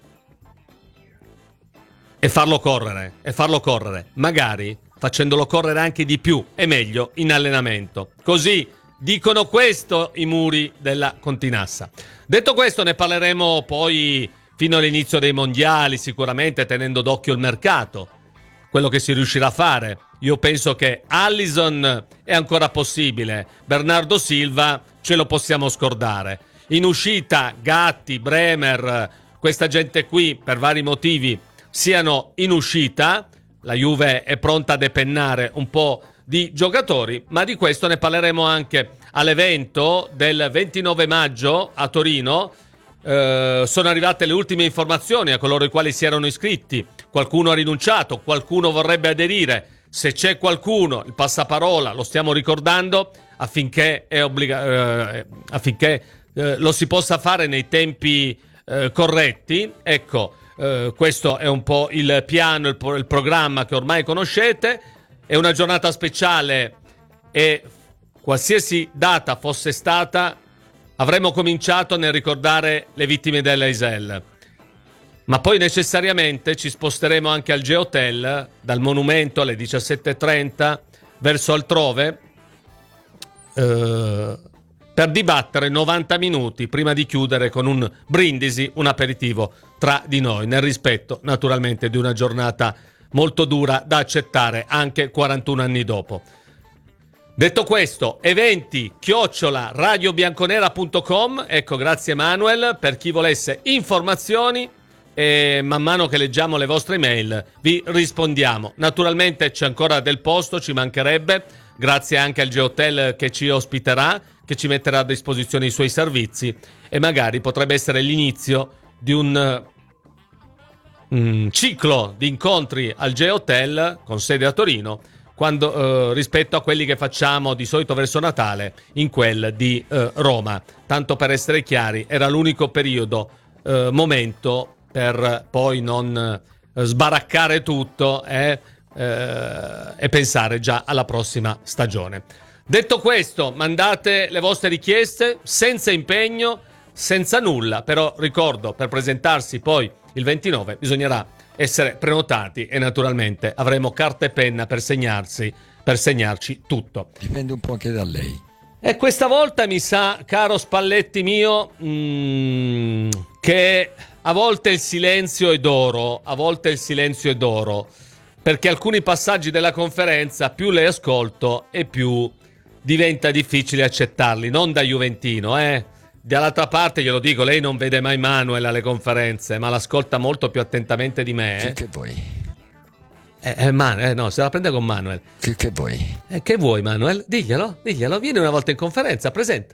e farlo correre, e farlo correre, magari facendolo correre anche di più e meglio in allenamento. Così dicono questo i muri della Continassa. Detto questo, ne parleremo poi fino all'inizio dei mondiali, sicuramente tenendo d'occhio il mercato, quello che si riuscirà a fare. Io penso che Alisson è ancora possibile, Bernardo Silva ce lo possiamo scordare. In uscita Gatti, Bremer, questa gente qui per vari motivi siano in uscita, la Juve è pronta a depennare un po' di giocatori, ma di questo ne parleremo anche all'evento del ventinove maggio a Torino. Uh, sono arrivate le ultime informazioni a coloro i quali si erano iscritti, qualcuno ha rinunciato, qualcuno vorrebbe aderire. Se c'è qualcuno, il passaparola lo stiamo ricordando affinché, è obbliga- uh, affinché uh, lo si possa fare nei tempi uh, corretti. Ecco, uh, questo è un po' il piano, il, pro- il programma che ormai conoscete. È una giornata speciale e qualsiasi data fosse stata avremmo cominciato nel ricordare le vittime dell'Eisel, ma poi necessariamente ci sposteremo anche al Geotel, dal monumento alle diciassette e trenta verso altrove, eh, per dibattere novanta minuti prima di chiudere con un brindisi, un aperitivo tra di noi, nel rispetto naturalmente di una giornata molto dura da accettare anche quarantuno anni dopo. Detto questo, eventi chiocciola radiobianconera punto com, ecco, grazie Manuel, per chi volesse informazioni, e man mano che leggiamo le vostre email vi rispondiamo. Naturalmente c'è ancora del posto, ci mancherebbe, grazie anche al Geotel che ci ospiterà, che ci metterà a disposizione i suoi servizi e magari potrebbe essere l'inizio di un mm, ciclo di incontri al Geotel con sede a Torino, quando, eh, rispetto a quelli che facciamo di solito verso Natale in quel di eh, Roma. Tanto per essere chiari, era l'unico periodo, eh, momento per poi non eh, sbaraccare tutto eh, eh, e pensare già alla prossima stagione. Detto questo, mandate le vostre richieste senza impegno, senza nulla, però ricordo, per presentarsi poi il ventinove bisognerà essere prenotati e naturalmente avremo carta e penna per segnarsi, per segnarci tutto. Dipende un po' anche da lei. E questa volta mi sa, caro Spalletti mio, mm, che a volte il silenzio è d'oro, a volte il silenzio è d'oro, perché alcuni passaggi della conferenza più le ascolto e più diventa difficile accettarli, non da juventino, eh, Dall'altra parte glielo dico, lei non vede mai Manuel alle conferenze, ma l'ascolta molto più attentamente di me. Che, che vuoi? Eh, eh, Man- eh, no, se la prende con Manuel. Che, che vuoi? Eh, che vuoi, Manuel? Diglielo, diglielo. Vieni una volta in conferenza, presenta.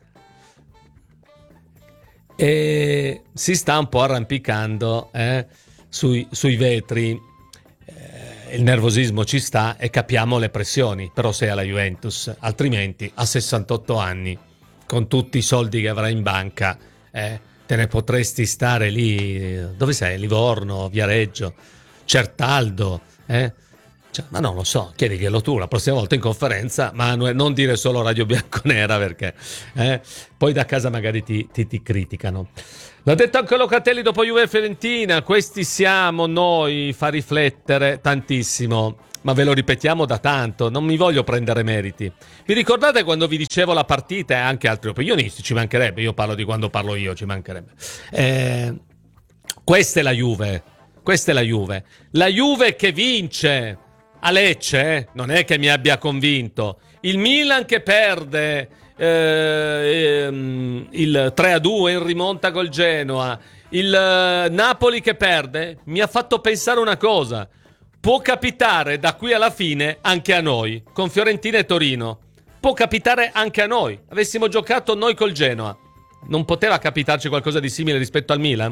E si sta un po' arrampicando eh, sui, sui vetri. Eh, il nervosismo ci sta e capiamo le pressioni. Però sei alla Juventus, altrimenti a sessantotto anni, con tutti i soldi che avrai in banca, eh, te ne potresti stare lì. Dove sei? Livorno, Viareggio, Certaldo, eh? Cioè, ma non lo so, chiediglielo tu la prossima volta in conferenza, Manuel, non dire solo Radio Bianconera perché eh? poi da casa magari ti, ti, ti criticano. L'ha detto anche Locatelli dopo Juve e Fiorentina, questi siamo noi, fa riflettere tantissimo, ma ve lo ripetiamo da tanto, non mi voglio prendere meriti. Vi ricordate quando vi dicevo la partita e anche altri opinionisti, ci mancherebbe, io parlo di quando parlo io, ci mancherebbe. Eh, questa è la Juve. Questa è la Juve. La Juve che vince a Lecce, eh? Non è che mi abbia convinto. Il Milan che perde eh, ehm, il tre a due in rimonta col Genoa. Il eh, Napoli che perde mi ha fatto pensare una cosa. Può capitare da qui alla fine anche a noi, con Fiorentina e Torino. Può capitare anche a noi. Avessimo giocato noi col Genoa. Non poteva capitarci qualcosa di simile rispetto al Milan?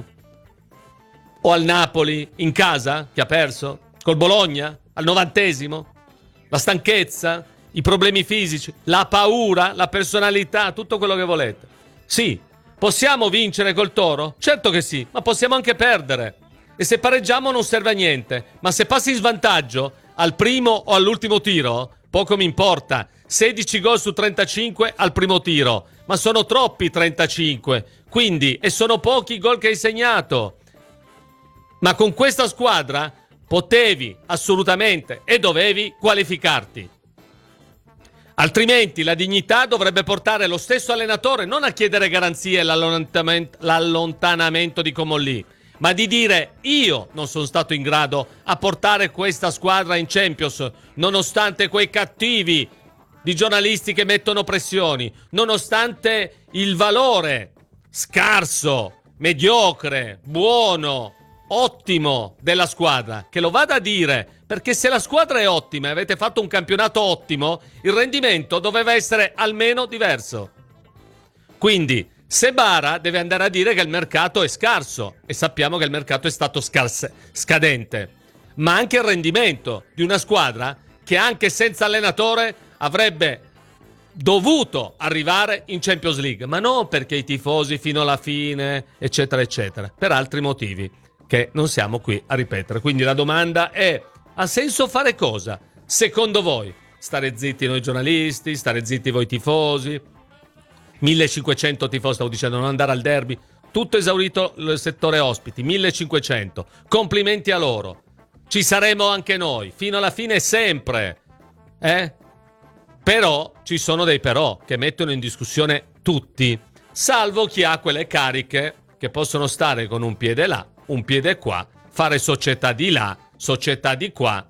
O al Napoli in casa, che ha perso, col Bologna, al novantesimo, la stanchezza, i problemi fisici, la paura, la personalità, tutto quello che volete. Sì, possiamo vincere col Toro? Certo che sì, ma possiamo anche perdere. E se pareggiamo non serve a niente, ma se passi in svantaggio al primo o all'ultimo tiro, poco mi importa. sedici gol su trentacinque al primo tiro, ma sono troppi trentacinque, quindi, e sono pochi i gol che hai segnato. Ma con questa squadra potevi assolutamente e dovevi qualificarti. Altrimenti la dignità dovrebbe portare lo stesso allenatore non a chiedere garanzie e l'allontanamento, l'allontanamento di Comolli, ma di dire: io non sono stato in grado a portare questa squadra in Champions, nonostante quei cattivi di giornalisti che mettono pressioni, nonostante il valore scarso, mediocre, buono, ottimo della squadra, che lo vada a dire, perché se la squadra è ottima e avete fatto un campionato ottimo, il rendimento doveva essere almeno diverso. Quindi se bara deve andare a dire che il mercato è scarso, e sappiamo che il mercato è stato scarse, scadente, ma anche il rendimento di una squadra che anche senza allenatore avrebbe dovuto arrivare in Champions League, ma non perché i tifosi fino alla fine eccetera eccetera, per altri motivi che non siamo qui a ripetere. Quindi la domanda è: ha senso fare cosa? Secondo voi? Stare zitti noi giornalisti, stare zitti voi tifosi, millecinquecento tifosi, stavo dicendo, non andare al derby, tutto esaurito il settore ospiti, millecinquecento, complimenti a loro, ci saremo anche noi fino alla fine sempre, eh? Però ci sono dei però che mettono in discussione tutti, salvo chi ha quelle cariche che possono stare con un piede là, un piede qua, fare società di là, società di qua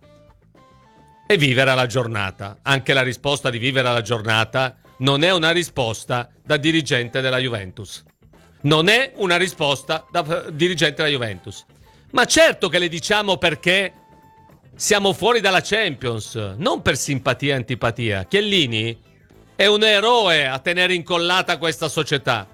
e vivere alla giornata. Anche la risposta di vivere alla giornata non è una risposta da dirigente della Juventus. Non è una risposta da dirigente della Juventus. Ma certo che le diciamo perché siamo fuori dalla Champions, non per simpatia e antipatia. Chiellini è un eroe a tenere incollata questa società.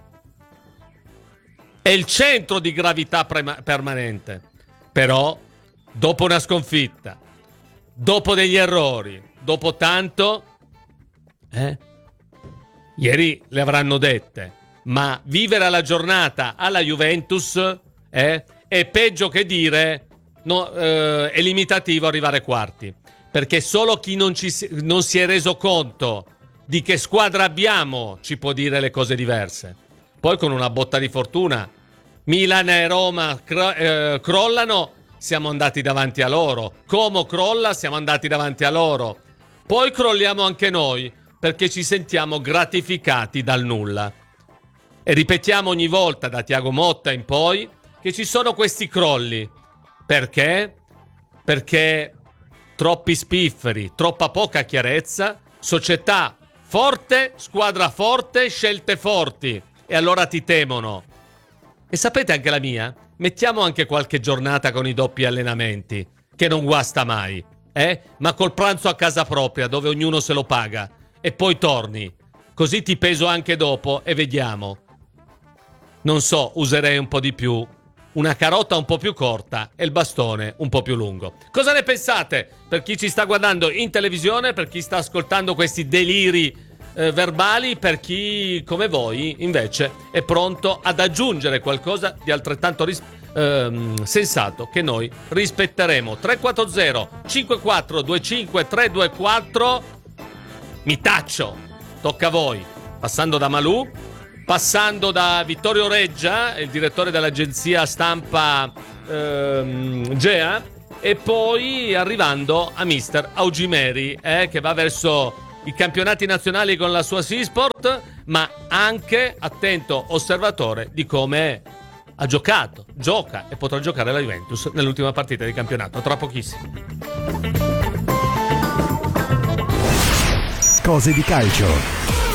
È il centro di gravità prema- permanente. Però, dopo una sconfitta, dopo degli errori, dopo tanto, eh, ieri le avranno dette, ma vivere alla giornata alla Juventus eh, è peggio che dire no, eh, è limitativo arrivare ai quarti, perché solo chi non, ci si, non si è reso conto di che squadra abbiamo ci può dire le cose diverse. Poi con una botta di fortuna Milan e Roma cro- eh, crollano, siamo andati davanti a loro. Como crolla, siamo andati davanti a loro. Poi crolliamo anche noi, perché ci sentiamo gratificati dal nulla. E ripetiamo ogni volta, da Thiago Motta in poi, che ci sono questi crolli. Perché? Perché troppi spifferi, troppa poca chiarezza, società forte, squadra forte, scelte forti. e allora ti temono. E sapete anche la mia? Mettiamo anche qualche giornata con i doppi allenamenti, che non guasta mai, eh? Ma col pranzo a casa propria, dove ognuno se lo paga, e poi torni. Così ti peso anche dopo e vediamo. Non so, userei un po' di più. Una carota un po' più corta e il bastone un po' più lungo. Cosa ne pensate? Per chi ci sta guardando in televisione, per chi sta ascoltando questi deliri eh, verbali, per chi come voi invece è pronto ad aggiungere qualcosa di altrettanto ris- ehm, sensato che noi rispetteremo. Tre quattro zero cinque quattro due cinque tre due quattro. Mi taccio, tocca a voi. Passando da Malù, passando da Vittorio Reggia, il direttore dell'agenzia stampa ehm, Gea, e poi arrivando a mister Augimeri, eh, che va verso i campionati nazionali con la sua Seasport, ma anche attento osservatore di come ha giocato, gioca e potrà giocare la Juventus nell'ultima partita di campionato, tra pochissimo. Cose di calcio.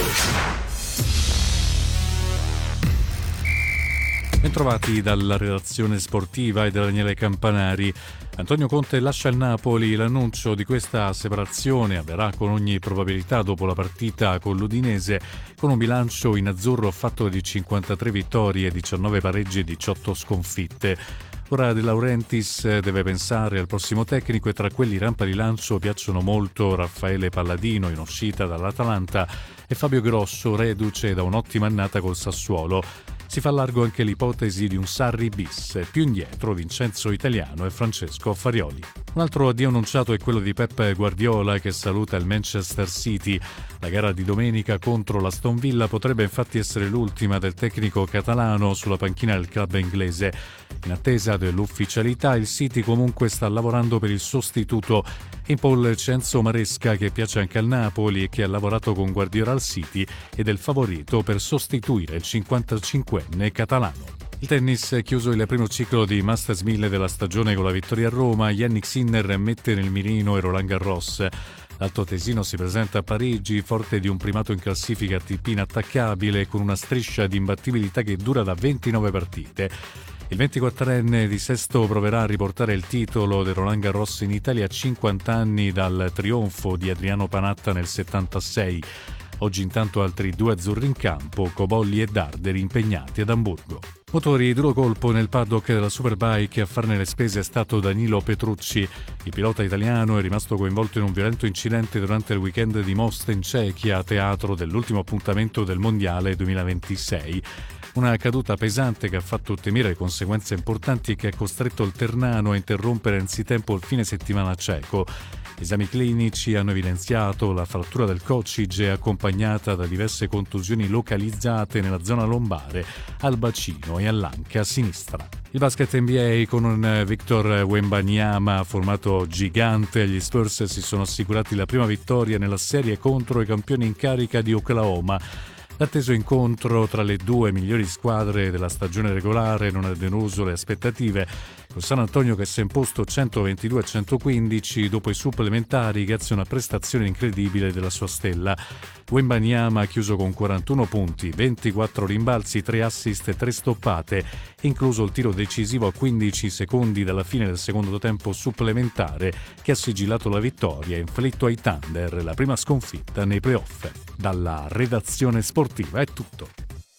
Bentrovati dalla redazione sportiva e da Daniele Campanari. Antonio Conte lascia il Napoli. L'annuncio di questa separazione avverrà con ogni probabilità dopo la partita con l'Udinese, con un bilancio in azzurro fatto di cinquantatré vittorie, diciannove pareggi e diciotto sconfitte. Ora De Laurentiis deve pensare al prossimo tecnico e tra quelli rampa di lancio piacciono molto Raffaele Palladino in uscita dall'Atalanta e Fabio Grosso reduce da un'ottima annata col Sassuolo. Si fa largo anche l'ipotesi di un Sarri bis, più indietro Vincenzo Italiano e Francesco Farioli. Un altro addio annunciato è quello di Pep Guardiola che saluta il Manchester City. La gara di domenica contro l'Aston Villa potrebbe infatti essere l'ultima del tecnico catalano sulla panchina del club inglese. In attesa dell'ufficialità, il City comunque sta lavorando per il sostituto. In pole Cenzo Maresca, che piace anche al Napoli e che ha lavorato con Guardiola al City, ed è il favorito per sostituire il cinquantacinquenne catalano. Il tennis è chiuso il primo ciclo di Masters mille della stagione con la vittoria a Roma. Jannik Sinner mette nel mirino e Roland Garros. L'altoatesino si presenta a Parigi forte di un primato in classifica A T P inattaccabile con una striscia di imbattibilità che dura da ventinove partite. Il ventiquattrenne di Sesto proverà a riportare il titolo del Roland Garros in Italia a cinquanta anni dal trionfo di Adriano Panatta nel settantasei. Oggi intanto altri due azzurri in campo, Cobolli e Darderi impegnati ad Amburgo. Motori duro colpo nel paddock della Superbike, a farne le spese è stato Danilo Petrucci. Il pilota italiano è rimasto coinvolto in un violento incidente durante il weekend di Most in Cechia, teatro dell'ultimo appuntamento del Mondiale duemilaventisei. Una caduta pesante che ha fatto temere conseguenze importanti e che ha costretto il Ternano a interrompere anzitempo il fine settimana ceco. Esami clinici hanno evidenziato la frattura del coccige accompagnata da diverse contusioni localizzate nella zona lombare, al bacino e all'anca sinistra. Il basket N B A con un Victor Wembanyama formato gigante, gli Spurs si sono assicurati la prima vittoria nella serie contro i campioni in carica di Oklahoma. L'atteso incontro tra le due migliori squadre della stagione regolare non ha deluso le aspettative, con San Antonio che si è imposto centoventidue a centoquindici dopo i supplementari grazie a una prestazione incredibile della sua stella. Wembanyama ha chiuso con quarantuno punti, ventiquattro rimbalzi, tre assist e tre stoppate, incluso il tiro decisivo a quindici secondi dalla fine del secondo tempo supplementare che ha sigillato la vittoria e inflitto ai Thunder la prima sconfitta nei playoff. Dalla redazione sportiva è tutto.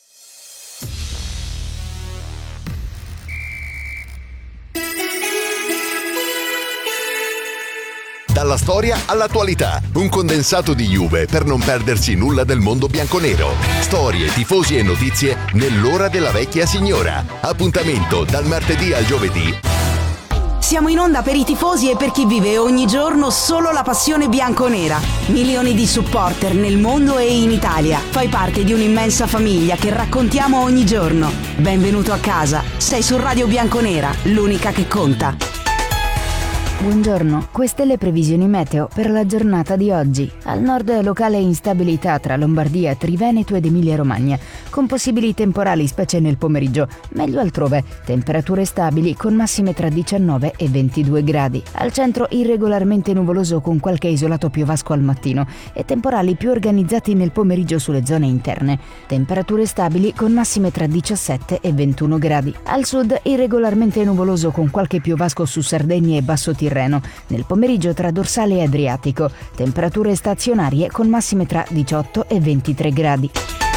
Dalla storia all'attualità, un condensato di Juve per non perdersi nulla del mondo bianconero. Storie, tifosi e notizie nell'ora della vecchia signora. Appuntamento dal martedì al giovedì. Siamo in onda per i tifosi e per chi vive ogni giorno solo la passione bianconera. Milioni di supporter nel mondo e in Italia. Fai parte di un'immensa famiglia che raccontiamo ogni giorno. Benvenuto a casa. Sei su Radio Bianconera, l'unica che conta. Buongiorno, queste le previsioni meteo per la giornata di oggi. Al nord locale instabilità tra Lombardia, Triveneto ed Emilia-Romagna, con possibili temporali specie nel pomeriggio, meglio altrove. Temperature stabili con massime tra diciannove e ventidue gradi. Al centro irregolarmente nuvoloso con qualche isolato piovasco al mattino e temporali più organizzati nel pomeriggio sulle zone interne. Temperature stabili con massime tra diciassette e ventuno gradi. Al sud irregolarmente nuvoloso con qualche piovasco su Sardegna e Basso Tirreno. Nel pomeriggio tra dorsale e Adriatico, temperature stazionarie con massime tra diciotto e ventitré gradi.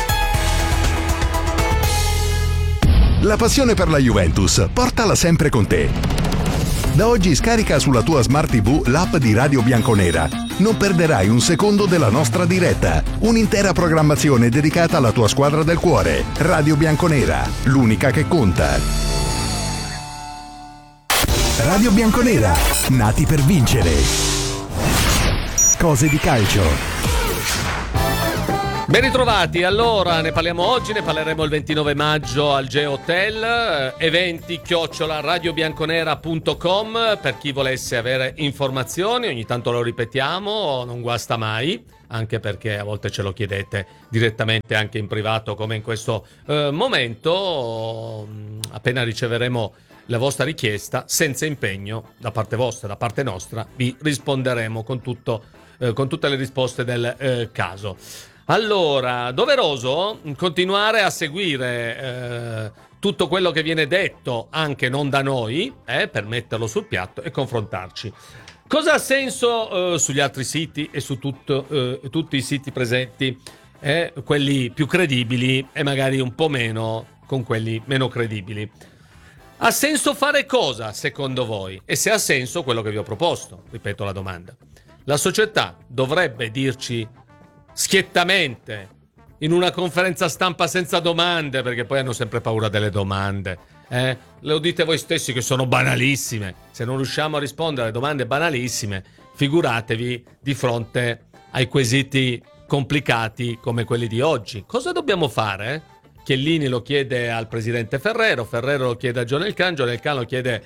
La passione per la Juventus, portala sempre con te. Da oggi scarica sulla tua Smart tivù l'app di Radio Bianconera. Non perderai un secondo della nostra diretta. Un'intera programmazione dedicata alla tua squadra del cuore. Radio Bianconera, l'unica che conta. Radio Bianconera, nati per vincere. Cose di calcio. Ben ritrovati, allora ne parliamo oggi, ne parleremo il ventinove maggio al G-Hotel, eventi chiocciola radiobianconera punto com per chi volesse avere informazioni, ogni tanto lo ripetiamo, non guasta mai, anche perché a volte ce lo chiedete direttamente anche in privato come in questo eh, momento, appena riceveremo la vostra richiesta, senza impegno da parte vostra, da parte nostra, vi risponderemo con, tutto, eh, con tutte le risposte del eh, caso. Allora, doveroso continuare a seguire eh, tutto quello che viene detto, anche non da noi, eh, per metterlo sul piatto e confrontarci. Cosa ha senso eh, sugli altri siti e su tutto, eh, tutti i siti presenti, eh, quelli più credibili e magari un po' meno con quelli meno credibili? Ha senso fare cosa, secondo voi? E se ha senso quello che vi ho proposto? Ripeto la domanda. La società dovrebbe dirci schiettamente, in una conferenza stampa senza domande, perché poi hanno sempre paura delle domande, eh? Lo dite voi stessi che sono banalissime. Se non riusciamo a rispondere alle domande banalissime, figuratevi di fronte ai quesiti complicati come quelli di oggi. Cosa dobbiamo fare? Chiellini lo chiede al presidente Ferrero, Ferrero lo chiede a John Elkann, John Elkann lo chiede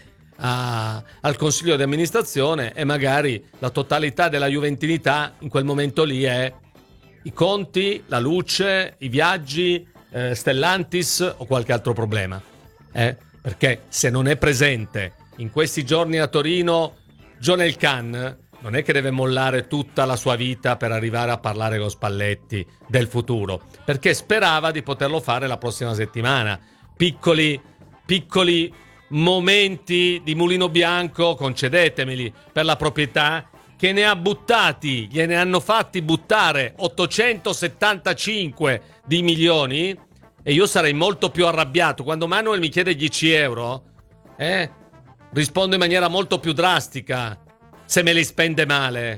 a, al consiglio di amministrazione e magari la totalità della juventinità in quel momento lì è i conti, la luce, i viaggi, eh, Stellantis o qualche altro problema. Eh? Perché se non è presente in questi giorni a Torino John Elkann, non è che deve mollare tutta la sua vita per arrivare a parlare con Spalletti del futuro, perché sperava di poterlo fare la prossima settimana. Piccoli, piccoli momenti di mulino bianco, concedetemeli, per la proprietà che ne ha buttati, gliene hanno fatti buttare ottocentosettantacinque di milioni, e io sarei molto più arrabbiato. Quando Manuel mi chiede dieci euro, eh, rispondo in maniera molto più drastica. Se me li spende male,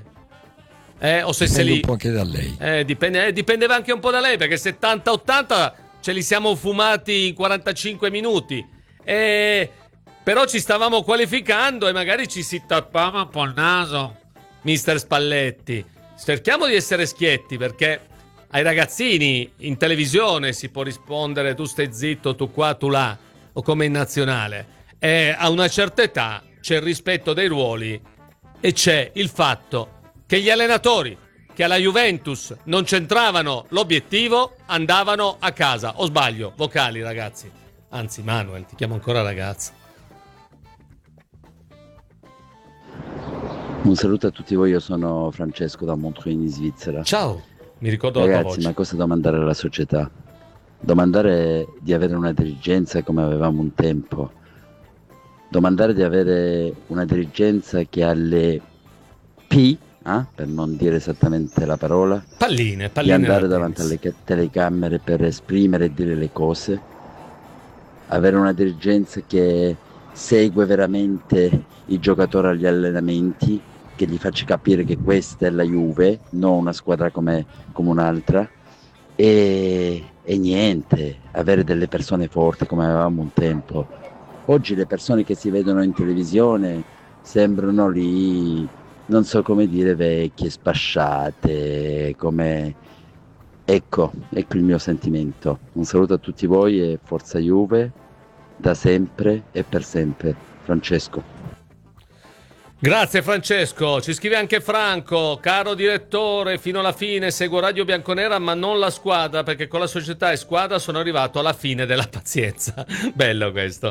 eh, o se dipende se li un po' anche da lei. Eh, dipende, eh, dipendeva anche un po' da lei, perché settanta ottanta ce li siamo fumati in quarantacinque minuti. Eh, però ci stavamo qualificando e magari ci si tappava un po' il naso, mister Spalletti. Cerchiamo di essere schietti, perché ai ragazzini in televisione si può rispondere tu stai zitto, tu qua, tu là, o come in nazionale. E a una certa età c'è il rispetto dei ruoli e c'è il fatto che gli allenatori che alla Juventus non c'entravano l'obiettivo andavano a casa. O sbaglio? Vocali, ragazzi. Anzi, Manuel, ti chiamo ancora ragazzo. Un saluto a tutti voi, io sono Francesco da Montreux in Svizzera. Ciao, mi ricordo la tua Ragazzi, voce. ma cosa domandare alla società? Domandare di avere una dirigenza come avevamo un tempo. Domandare di avere una dirigenza che ha le P, eh, per non dire esattamente la parola, Palline, di palline. andare nella davanti tennis. alle ca- telecamere per esprimere e dire le cose, avere una dirigenza che segue veramente i giocatori agli allenamenti, che gli faccia capire che questa è la Juve, non una squadra come, come un'altra, e, e niente, avere delle persone forti come avevamo un tempo. Oggi le persone che si vedono in televisione sembrano lì, non so come dire, vecchie, spasciate, come... Ecco, ecco il mio sentimento. Un saluto a tutti voi e forza Juve, da sempre e per sempre. Francesco. Grazie Francesco, ci scrive anche Franco: caro direttore, fino alla fine seguo Radio Bianconera ma non la squadra, perché con la società e squadra sono arrivato alla fine della pazienza. Bello questo.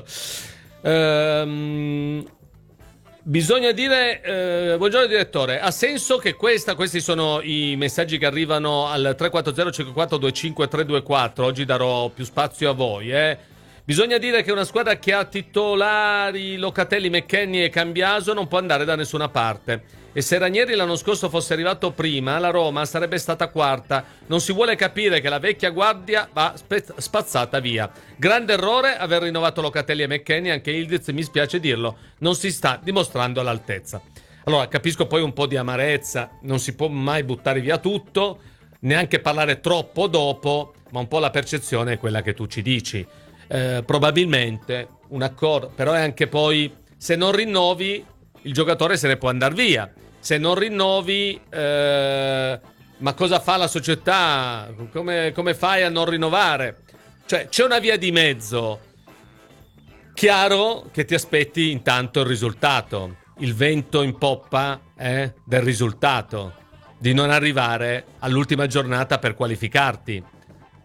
Ehm... Bisogna dire, eh, buongiorno direttore, ha senso che questa, questi sono i messaggi che arrivano al tre quattro zero cinque quattro due cinque tre due quattro, oggi darò più spazio a voi, eh. Bisogna dire che una squadra che ha titolari Locatelli, McKennie e Cambiaso non può andare da nessuna parte. E se Ranieri l'anno scorso fosse arrivato prima, la Roma sarebbe stata quarta. Non si vuole capire che la vecchia guardia va spe- spazzata via. Grande errore aver rinnovato Locatelli e McKennie, anche Ildiz, mi spiace dirlo, non si sta dimostrando all'altezza. Allora, capisco poi un po' di amarezza, non si può mai buttare via tutto, neanche parlare troppo dopo, ma un po' la percezione è quella che tu ci dici. Eh, probabilmente un accordo, però è anche poi, se non rinnovi, il giocatore se ne può andare via. Se non rinnovi, eh, ma cosa fa la società? Come, come fai a non rinnovare? Cioè, c'è una via di mezzo. Chiaro che ti aspetti intanto il risultato, il vento in poppa eh, del risultato, di non arrivare all'ultima giornata per qualificarti.